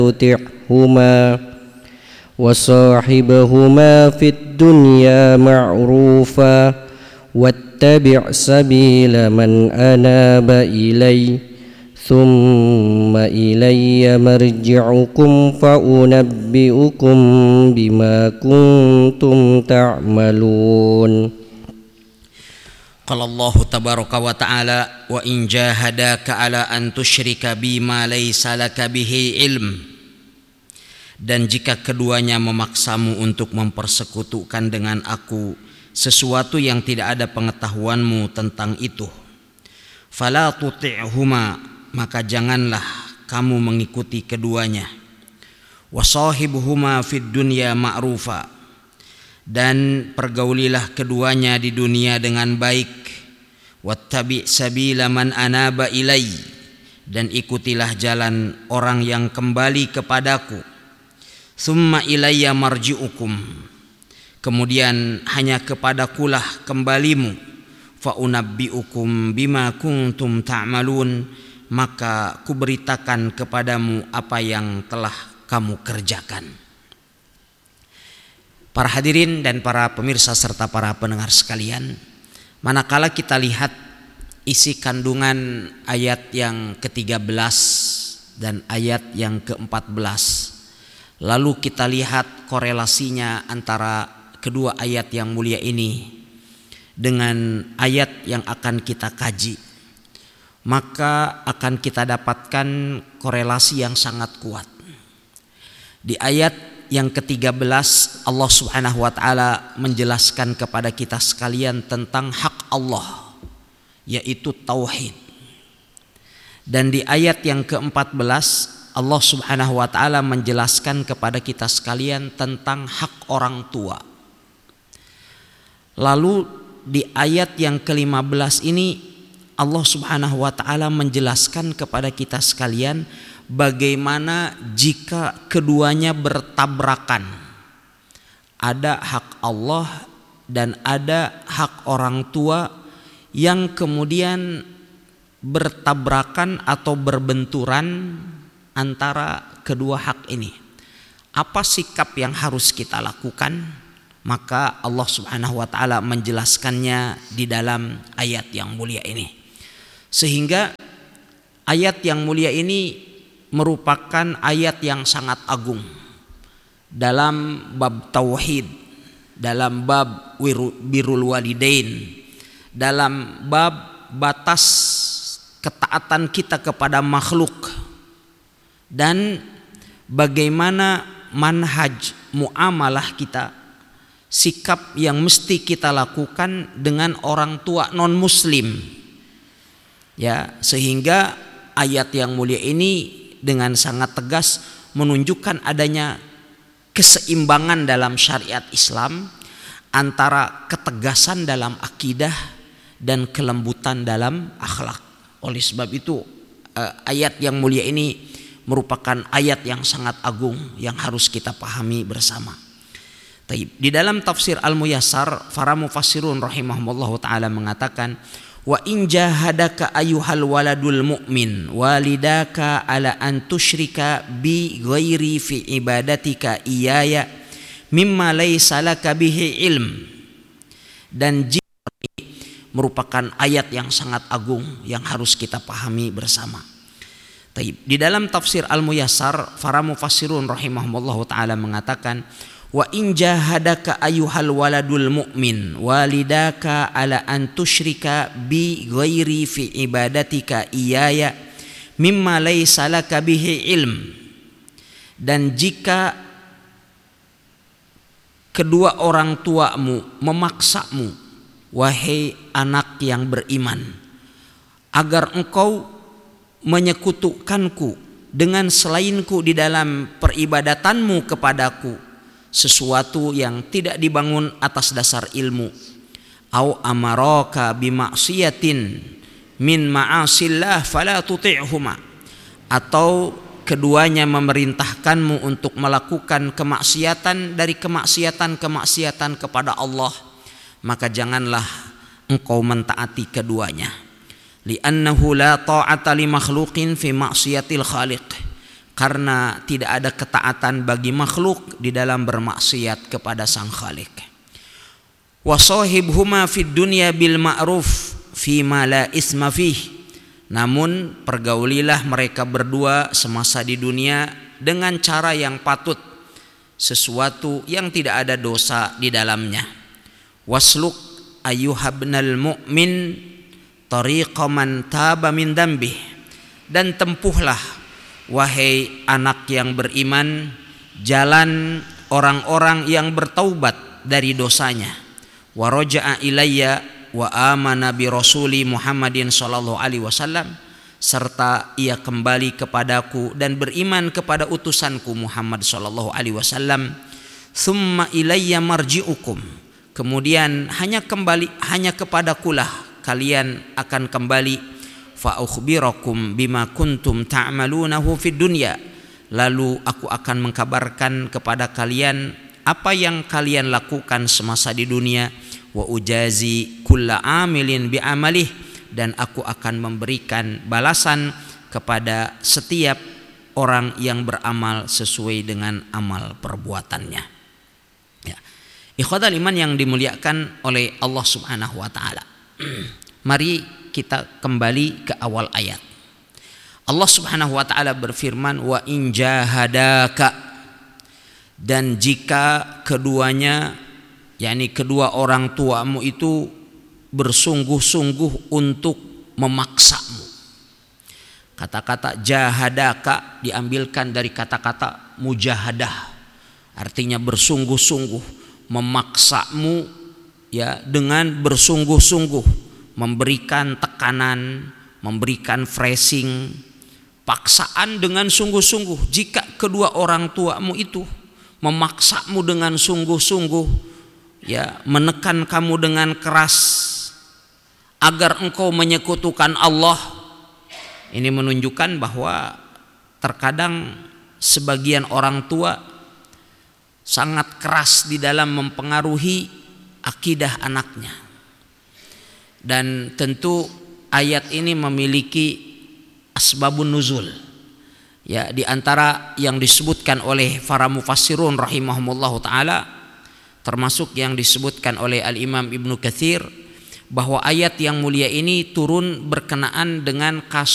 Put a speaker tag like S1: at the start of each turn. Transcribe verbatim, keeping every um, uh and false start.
S1: تطعهما وصاحبهما في الدنيا معروفا واتبع سبيل من أناب إلي ثم إلي مرجعكم فأنبئكم بما كنتم تعملون.
S2: قال الله تبارك وتعالى وإن جاهداك على أن تشرك بما ليس لك به علم. Dan jika keduanya memaksamu untuk mempersekutukan dengan aku sesuatu yang tidak ada pengetahuanmu tentang itu, fala tuti'huma, maka janganlah kamu mengikuti keduanya. Wasahibuhuma fid dunya ma'rufa, dan pergaulilah keduanya di dunia dengan baik. Wattabi' sabila man anaba ilai, dan ikutilah jalan orang yang kembali kepadaku. Summa ilayya marji'ukum, kemudian hanya kepadakulah kembalimu. Fa unabbi'ukum bima kuntum ta'malun, maka kuberitakan kepadamu apa yang telah kamu kerjakan. Para hadirin dan para pemirsa serta para pendengar sekalian, manakala kita lihat isi kandungan ayat yang ketiga belas dan ayat yang keempat belas, lalu kita lihat korelasinya antara kedua ayat yang mulia ini dengan ayat yang akan kita kaji, maka akan kita dapatkan korelasi yang sangat kuat. Di ayat yang ketiga belas Allah Subhanahu wa taala menjelaskan kepada kita sekalian tentang hak Allah, yaitu tauhid. Dan di ayat yang keempat belas Allah Subhanahu wa taala menjelaskan kepada kita sekalian tentang hak orang tua. Lalu di ayat yang kelima belas ini Allah Subhanahu wa taala menjelaskan kepada kita sekalian bagaimana jika keduanya bertabrakan. Ada hak Allah dan ada hak orang tua yang kemudian bertabrakan atau berbenturan antara kedua hak ini. Apa sikap yang harus kita lakukan? Maka Allah Subhanahu wa taala menjelaskannya di dalam ayat yang mulia ini. Sehingga ayat yang mulia ini merupakan ayat yang sangat agung dalam bab tauhid, dalam bab birrul walidain, dalam bab batas ketaatan kita kepada makhluk, dan bagaimana manhaj muamalah kita, sikap yang mesti kita lakukan dengan orang tua non muslim. Ya, sehingga ayat yang mulia ini dengan sangat tegas menunjukkan adanya keseimbangan dalam syariat Islam antara ketegasan dalam akidah dan kelembutan dalam akhlak. Oleh sebab itu ayat yang mulia ini merupakan ayat yang sangat agung yang harus kita pahami bersama. Di dalam tafsir Al-Muyassar, para mufassirun rahimahumullah ta'ala mengatakan, wa in jahadaka ayyuhal waladul mu'min walidaka ala an tusyrika bi ghairi fi ibadatika iyaya mimma laysa laka bihi ilm. Dan jika merupakan ayat yang sangat agung yang harus kita pahami bersama. Di dalam tafsir Al-Muyassar, para mufassirun rahimahumullah ta'ala mengatakan, wa in jahadaka ayyuhal waladul mu'min walidaka ala an tusyrika bi ghairi fi ibadatika iyaya mimma laysa laka bihi ilm. Dan jika kedua orang tuamu memaksamu, wahai anak yang beriman, agar engkau menyekutukanku dengan selainku di dalam peribadatanmu kepadaku, sesuatu yang tidak dibangun atas dasar ilmu, au amaraka bimaksiatin min ma'asillah fala tuti'huma, atau keduanya memerintahkanmu untuk melakukan kemaksiatan dari kemaksiatan-kemaksiatan kepada Allah, maka janganlah engkau mentaati keduanya. Li'annahu la ta'ata li makhluqin fi maksiatil khaliq, karena tidak ada ketaatan bagi makhluk di dalam bermaksiat kepada Sang Khalik. Wa sahibhuma fid dunya bil ma'ruf fi ma la isma fih. Namun pergaulilah mereka berdua semasa di dunia dengan cara yang patut, sesuatu yang tidak ada dosa di dalamnya. Wasluk ayyuhabnal mu'min tariqa man taba min dambih. Dan tempuhlah wahai anak yang beriman jalan orang-orang yang bertaubat dari dosanya. Wa raja'a ilayya wa amana bi rasuli Muhammadin sallallahu alaihi wasallam, serta ia kembali kepadaku dan beriman kepada utusanku Muhammad sallallahu alaihi wasallam. Tsumma ilayya marji'ukum, kemudian hanya kembali hanya kepadakulah kalian akan kembali. Fa ukhbirakum bima kuntum ta'malunahu fid dunya, lalu aku akan mengkabarkan kepada kalian apa yang kalian lakukan semasa di dunia. Wa ujazi kulla amilin bi amalih, dan aku akan memberikan balasan kepada setiap orang yang beramal sesuai dengan amal perbuatannya. Ya. Ikhwatal iman yang dimuliakan oleh Allah Subhanahu wa taala. Mari kita kembali ke awal ayat. Allah Subhanahu wa taala berfirman, wa in jahadaka, dan jika keduanya, yakni kedua orang tuamu itu bersungguh-sungguh untuk memaksamu. Kata-kata jahadaka diambilkan dari kata-kata mujahadah, artinya bersungguh-sungguh, memaksamu ya dengan bersungguh-sungguh, memberikan tekanan, memberikan pressing, paksaan dengan sungguh-sungguh. Jika kedua orang tuamu itu memaksamu dengan sungguh-sungguh, ya, menekan kamu dengan keras agar engkau menyekutukan Allah, ini menunjukkan bahwa terkadang sebagian orang tua sangat keras di dalam mempengaruhi akidah anaknya. Dan tentu ayat ini memiliki asbabun nuzul. Ya, di antara yang disebutkan oleh para mufassirun rahimahumullah taala, termasuk yang disebutkan oleh Al-Imam Ibnu Katsir, bahwa ayat yang mulia ini turun berkenaan dengan kasus